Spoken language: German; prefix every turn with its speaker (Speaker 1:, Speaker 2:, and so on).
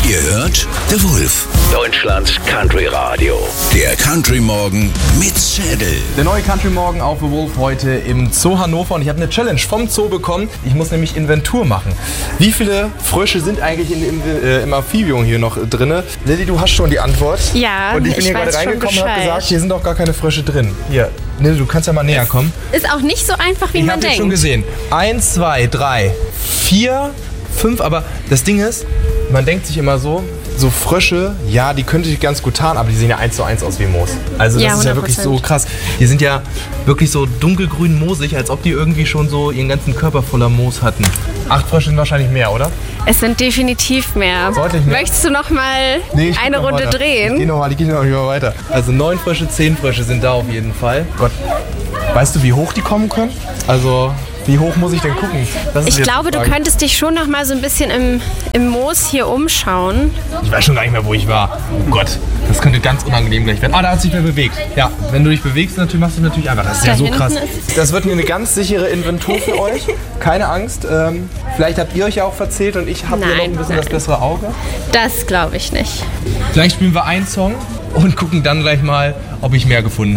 Speaker 1: Ihr hört The Wolf, Deutschlands Country Radio. Der Country Morgen mit Schädel.
Speaker 2: Der neue Country Morgen auf The Wolf heute im Zoo Hannover und ich habe eine Challenge vom Zoo bekommen. Ich muss nämlich Inventur machen. Wie viele Frösche sind eigentlich im Amphibium hier noch drin? Lilly, du hast schon die Antwort.
Speaker 3: Ja,
Speaker 2: und ich bin hier gerade reingekommen und habe gesagt, hier sind doch gar keine Frösche drin. Hier, Lilly, du kannst ja mal näher kommen.
Speaker 3: Ist auch nicht so einfach, wie man denkt.
Speaker 2: Ich habe schon gesehen. 1, 2, 3, 4, 5, aber das Ding ist, man denkt sich immer so Frösche, ja, die könnte ich ganz gut tarnen, aber die sehen ja 1:1 aus wie Moos. Also das ist ja wirklich so krass. Die sind ja wirklich so dunkelgrün moosig, als ob die irgendwie schon so ihren ganzen Körper voller Moos hatten. 8 Frösche sind wahrscheinlich mehr, oder?
Speaker 3: Es sind definitiv mehr.
Speaker 2: Deutlich mehr.
Speaker 3: Möchtest du noch mal eine Runde drehen?
Speaker 2: Ich gehe noch mal weiter. Also 9 Frösche, 10 Frösche sind da auf jeden Fall. Gott, weißt du, wie hoch die kommen können? Also... Wie hoch muss ich denn gucken?
Speaker 3: Ich glaube, du könntest dich schon noch mal so ein bisschen im Moos hier umschauen.
Speaker 2: Ich weiß schon gar nicht mehr, wo ich war. Oh Gott, das könnte ganz unangenehm gleich werden. Ah, da hat sich wer bewegt. Ja, wenn du dich bewegst, machst du natürlich einfach. Das ist ja so krass. Das wird mir eine ganz sichere Inventur für euch. Keine Angst. Vielleicht habt ihr euch ja auch verzählt und ich habe hier noch ein bisschen das bessere Auge.
Speaker 3: Das glaube ich nicht.
Speaker 2: Vielleicht spielen wir einen Song und gucken dann gleich mal, ob ich mehr gefunden habe.